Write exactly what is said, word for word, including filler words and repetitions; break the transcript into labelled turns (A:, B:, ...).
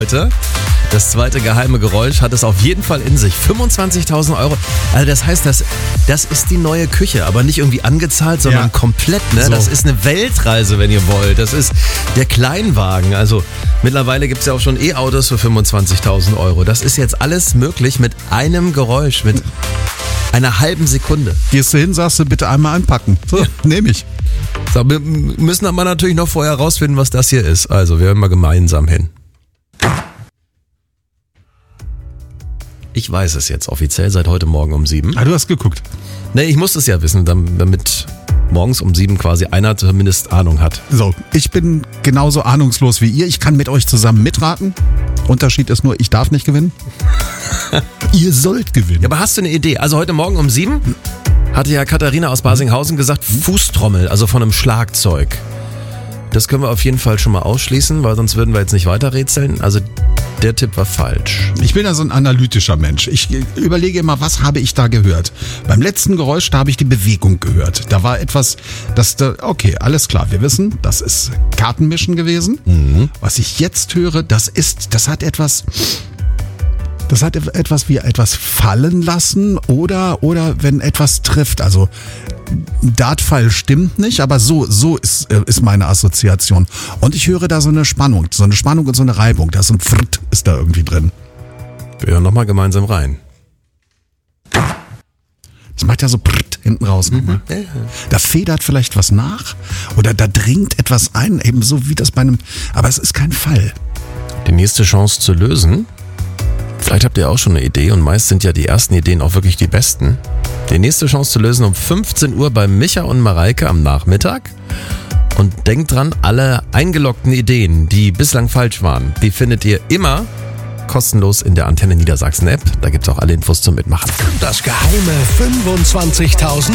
A: Heute. Das zweite geheime Geräusch hat es auf jeden Fall in sich. fünfundzwanzigtausend Euro. Also das heißt, das, das ist die neue Küche, aber nicht irgendwie angezahlt, sondern
B: Ja.
A: komplett. Ne?
B: So.
A: Das ist eine Weltreise, wenn ihr wollt. Das ist der Kleinwagen. Also mittlerweile gibt es ja auch schon E-Autos für fünfundzwanzigtausend Euro. Das ist jetzt alles möglich mit einem Geräusch, mit einer halben Sekunde.
B: Gehst du hin, sagst du, bitte einmal einpacken. So,
A: Ja.
B: nehme ich.
A: So, wir müssen aber natürlich noch vorher rausfinden, was das hier ist. Also wir hören mal gemeinsam hin. Ich weiß es jetzt offiziell seit heute Morgen um sieben.
B: Ah, du hast geguckt.
A: Nee, ich muss es ja wissen, dam- damit morgens um sieben quasi einer zumindest Ahnung hat.
B: So, ich bin genauso ahnungslos wie ihr. Ich kann mit euch zusammen mitraten. Unterschied ist nur, ich darf nicht gewinnen. Ihr sollt gewinnen.
A: Ja, aber hast du eine Idee? Also heute Morgen um sieben hatte ja Katharina aus Basinghausen gesagt, Fußtrommel, also von einem Schlagzeug. Das können wir auf jeden Fall schon mal ausschließen, weil sonst würden wir jetzt nicht weiter rätseln. Also der Tipp war falsch.
B: Ich bin ja so ein analytischer Mensch. Ich überlege immer, was habe ich da gehört? Beim letzten Geräusch, da habe ich die Bewegung gehört. Da war etwas, das da, okay, alles klar, wir wissen, das ist Kartenmischen gewesen.
A: Mhm.
B: Was ich jetzt höre, das ist, das hat etwas, das hat etwas wie etwas fallen lassen oder, oder wenn etwas trifft. Also Dartpfeil stimmt nicht, aber so, so ist, äh, ist meine Assoziation. Und ich höre da so eine Spannung, so eine Spannung und so eine Reibung. Da ist so ein Fritt ist da irgendwie drin.
A: Wir hören nochmal gemeinsam rein.
B: Das macht ja so Pritt hinten raus nochmal.
A: Mhm.
B: Da federt vielleicht was nach oder da dringt etwas ein, eben so wie das bei einem, aber es ist kein Fall.
A: Die nächste Chance zu lösen. Vielleicht habt ihr auch schon eine Idee und meist sind ja die ersten Ideen auch wirklich die besten. Die nächste Chance zu lösen um fünfzehn Uhr bei Micha und Mareike am Nachmittag. Und denkt dran, alle eingeloggten Ideen, die bislang falsch waren, die findet ihr immer kostenlos in der Antenne Niedersachsen App. Da gibt's auch alle Infos zum Mitmachen.
C: Das geheime fünfundzwanzigtausend